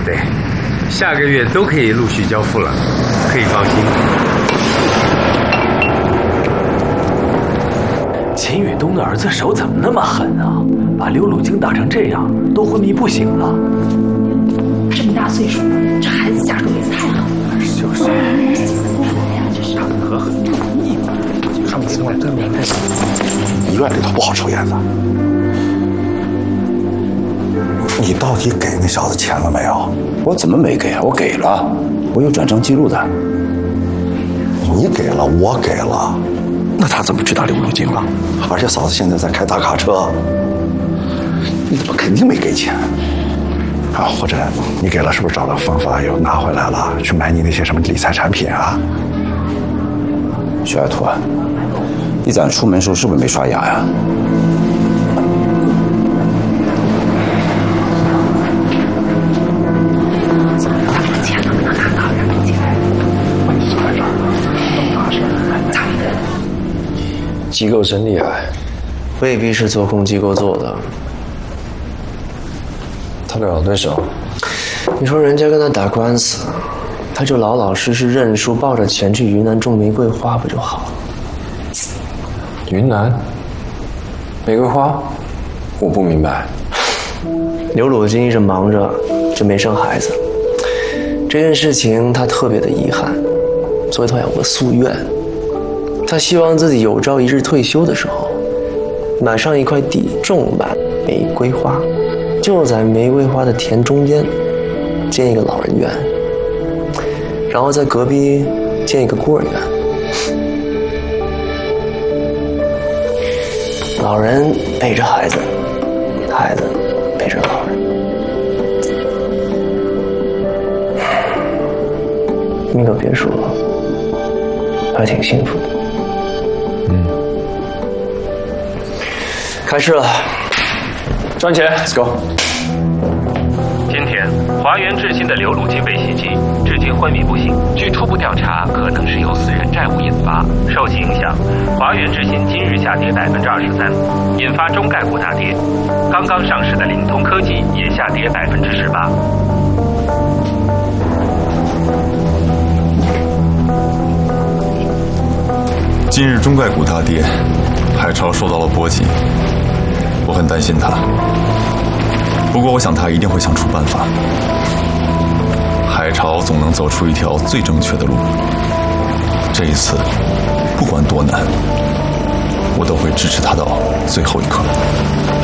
对，下个月都可以陆续交付了，可以放心。 秦宇东的儿子手怎么那么狠啊？把刘鲁京打成这样，都昏迷不醒了。 这么大岁数了，这孩子下手也太狠了。 就是，他们和很不容易嘛。他们从来都明白， 医院里头不好抽烟的。你到底给那小子钱了没有？ 我怎么没给啊？我给了，我有转账记录的。 你给了，我给了。 那他怎么知道刘鲁京了？ 而且嫂子现在在开大卡车，你怎么肯定没给钱？啊，或者你给了，是不是找到方法又拿回来了，去买你那些什么理财产品啊？ 徐爱图，你咱出门时候是不是没刷牙呀？ 机构真厉害，未必是做空机构做的。他的老对手，你说人家跟他打官司，他就老老实实认输，抱着钱去云南种玫瑰花不就好了？云南玫瑰花，我不明白。刘鲁京一直忙着，就没生孩子。这件事情他特别的遗憾，所以他有个夙愿。他希望自己有朝一日退休的时候，买上一块地，种满玫瑰花，就在玫瑰花的田中间建一个老人院，然后在隔壁建一个孤儿院。老人陪着孩子，孩子陪着老人。你可别说，还挺幸福的。开始了，赚钱 ，Let's go。 今天，华源置新的刘鲁京被袭击，至今昏迷不醒。据初步调查，可能是由私人债务引发。受其影响，华源置新今日下跌23%，引发中概股大跌。刚刚上市的领通科技也下跌18%。 今日中概股大跌，海潮受到了波及，我很担心他。不过我想他一定会想出办法。海潮总能走出一条最正确的路。这一次，不管多难，我都会支持他到最后一刻。